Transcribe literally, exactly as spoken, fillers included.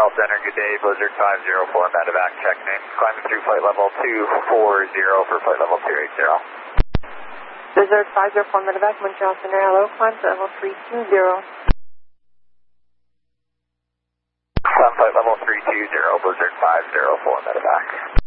Montreal Center, good day, Blizzard five zero four, medevac, check name, climbing through flight level two four zero for flight level two eight zero. Blizzard five zero four, medevac, Montreal Center, hello, climb to level three two zero. Climb flight level three two zero, Blizzard five zero four, medevac.